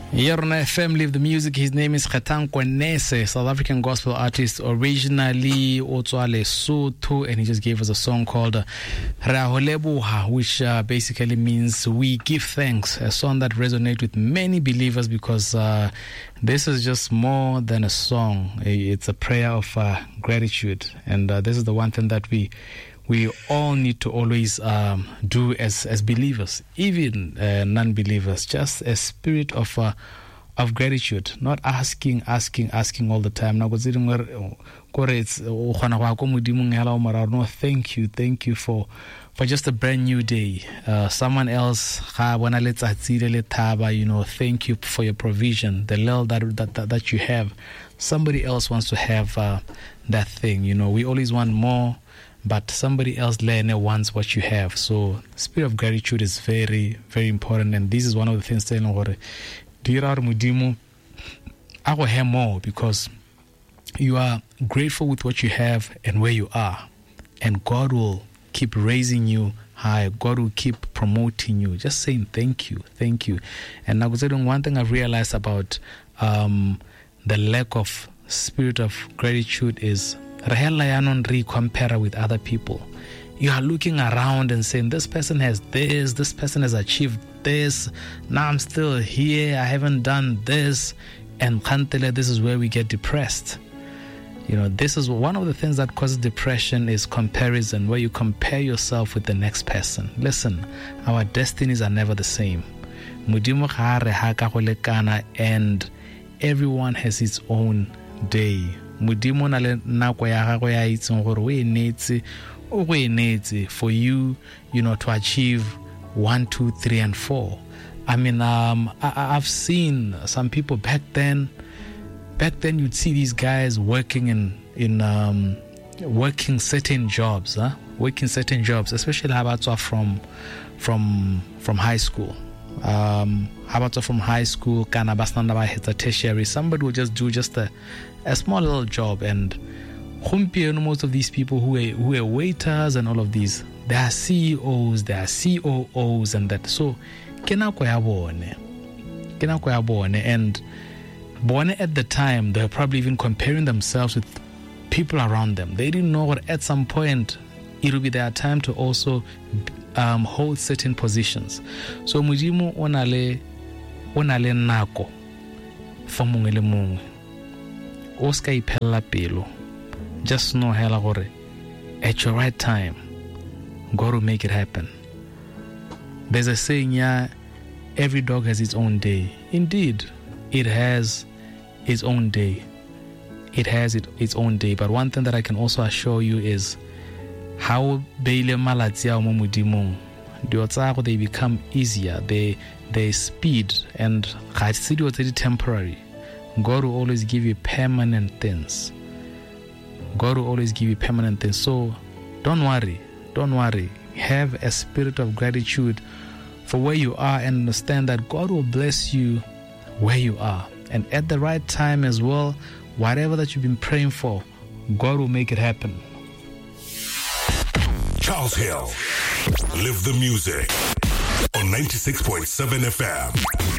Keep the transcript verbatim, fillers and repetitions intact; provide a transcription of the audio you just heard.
Here on F M, Live the Music. His name is Kgethankwa Nese, South African gospel artist, originally Otswa Lesotho, and he just gave us a song called uh, Raholeboha, which uh, basically means we give thanks. A song that resonates with many believers because uh, this is just more than a song. It's a prayer of uh, gratitude, and uh, this is the one thing that we we all need to always um, do as as believers, even uh, non-believers. Just a spirit of uh, of gratitude, not asking, asking, asking all the time. No, thank you, thank you for for just a brand new day. Uh, someone else, you know, thank you for your provision, the little that that that, that you have. Somebody else wants to have uh, that thing. You know, we always want more, but somebody else wants what you have. So spirit of gratitude is very, very important, and this is one of the things saying over I will have more, because you are grateful with what you have and where you are, and God will keep raising you high. God will keep promoting you. Just saying thank you, thank you. And now, one thing I've realized about um, the lack of spirit of gratitude is compare with other people. You are looking around and saying, this person has this, this person has achieved this, now I'm still here, I haven't done this. And this is where we get depressed. You know, this is one of the things that causes depression, is comparison, where you compare yourself with the next person. Listen, our destinies are never the same. And everyone has its own day. Modimo na le nako ya gagwe ya itseng gore o enetse o go enetse for you, you know, to achieve one, two, three, and four. I mean, um, I, I've seen some people back then. Back then, you'd see these guys working in in um, working certain jobs, huh? Working certain jobs, especially Habatwa from from from high school. Um, Habatwa from high school, kana basnanda ba heta tertiary. Somebody will just do just a a small little job, and most of these people who are, who are waiters and all of these, they are C E Os, they are C O Os, and that. So, kenako ya bone, kenako ya bone, and bone at the time, they were probably even comparing themselves with people around them. They didn't know what at some point it will be their time to also um, hold certain positions. So, Mujimu onale onale nako for mungele mungu. Oscar ipella pelo. Just know hela gore at your right time, God will make it happen. There's a saying, yeah, every dog has its own day. Indeed, it has its own day. It has it, its own day. But one thing that I can also assure you is how beile malatsia mo modimong, they become easier. They they speed, and temporary. God will always give you permanent things. God will always give you permanent things. So don't worry. Don't worry. Have a spirit of gratitude for where you are, and understand that God will bless you where you are. And at the right time as well, whatever that you've been praying for, God will make it happen. Charles Hill, Live the Music on ninety-six point seven F M.